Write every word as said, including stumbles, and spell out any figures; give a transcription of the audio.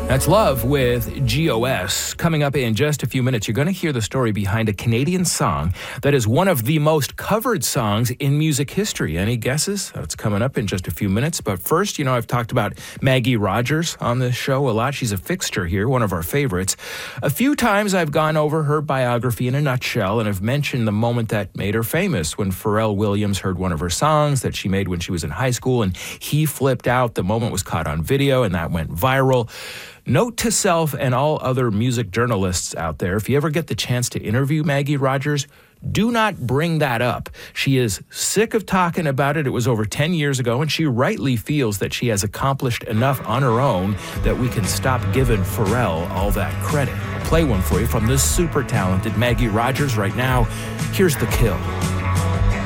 That's Love with G O S. Coming up in just a few minutes, you're going to hear the story behind a Canadian song that is one of the most covered songs in music history. Any guesses? That's coming up in just a few minutes. But first, you know, I've talked about Maggie Rogers on this show a lot. She's a fixture here, one of our favorites. A few times I've gone over her biography in a nutshell and have mentioned the moment that made her famous when Pharrell Williams heard one of her songs that she made when she was in high school and he flipped out. The moment was caught on video and that went viral. Note to self and all other music journalists out there, if you ever get the chance to interview Maggie Rogers, do not bring that up. She is sick of talking about it. It was over ten years ago, and she rightly feels that she has accomplished enough on her own that we can stop giving Pharrell all that credit. I'll play one for you from this super talented Maggie Rogers right now. Here's The Kill.